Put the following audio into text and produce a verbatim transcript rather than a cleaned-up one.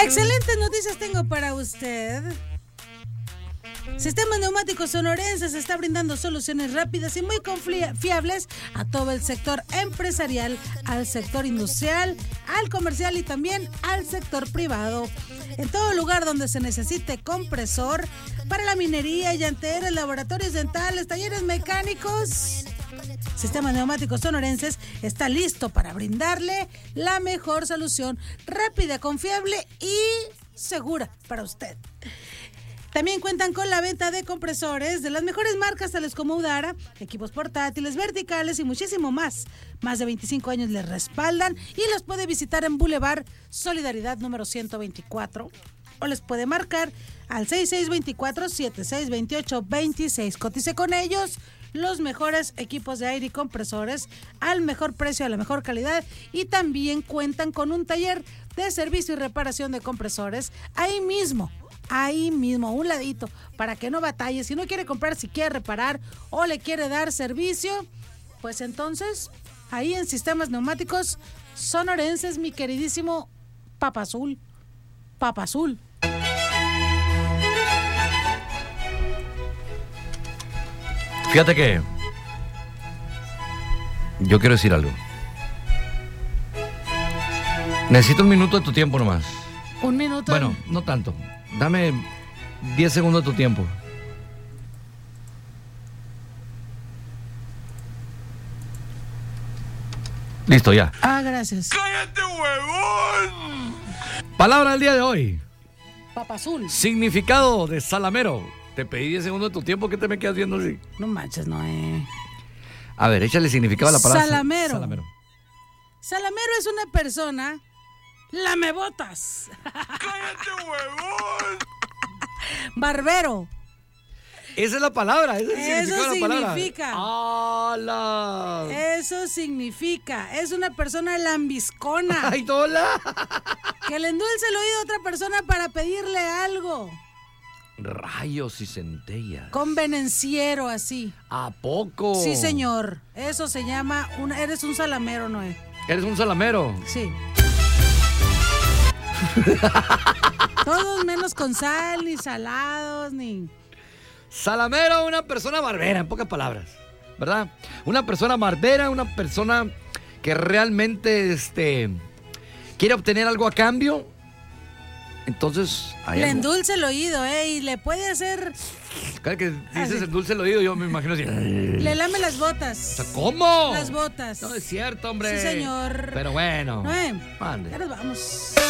Excelentes noticias tengo para usted. Sistemas Neumáticos Sonorenses está brindando soluciones rápidas y muy confiables a todo el sector empresarial, al sector industrial, al comercial y también al sector privado. En todo lugar donde se necesite compresor para la minería, llanteras, laboratorios dentales, talleres mecánicos, Sistemas Neumáticos Sonorenses está listo para brindarle la mejor solución rápida, confiable y segura para usted. También cuentan con la venta de compresores de las mejores marcas tales como Udara, equipos portátiles, verticales y muchísimo más. Más de veinticinco años les respaldan y los puede visitar en Boulevard Solidaridad número ciento veinticuatro o les puede marcar al seis seis dos cuatro, siete seis dos ocho, dos seis. Cotice con ellos los mejores equipos de aire y compresores al mejor precio, a la mejor calidad, y también cuentan con un taller de servicio y reparación de compresores ahí mismo. Ahí mismo, a un ladito, para que no batalle. Si no quiere comprar, si quiere reparar o le quiere dar servicio, pues entonces, ahí en Sistemas Neumáticos Sonorenses, mi queridísimo Papa Azul. Papa Azul. Fíjate que yo quiero decir algo. Necesito un minuto de tu tiempo nomás. Un minuto. Bueno, no tanto. Dame diez segundos de tu tiempo. Listo, ya. Ah, gracias. ¡Cállate, huevón! Palabra del día de hoy. Papa Azul. Significado de salamero. Te pedí diez segundos de tu tiempo, ¿qué te me quedas viendo así? No manches, no eh. A ver, échale significado a la palabra salamero. salamero. Salamero es una persona... ¡Lamebotas! ¡Cállate, huevón! Barbero. Esa es la palabra, ese es el Eso significado de la palabra. significa. ¡Hala! Eso significa. Es una persona lambiscona. ¡Ay, hola! Que le endulce el oído a otra persona para pedirle algo. Rayos y centellas. Convenenciero, así. ¿A poco? Sí, señor. Eso se llama... Un, eres un salamero, Noé. ¿Eres un salamero? Sí. Todos menos con sal, ni salados, ni... Salamero, una persona barbera, en pocas palabras, ¿verdad? Una persona barbera, una persona que realmente este, quiere obtener algo a cambio. Entonces, hay le algo. endulce el oído, ¿eh? Y le puede hacer... Cada que dices Así. endulce el oído, yo me imagino así. Le lame las botas. O sea, ¿cómo? Las botas. No es cierto, hombre. Sí, señor. Pero bueno. Noé, Mande. ya nos vamos.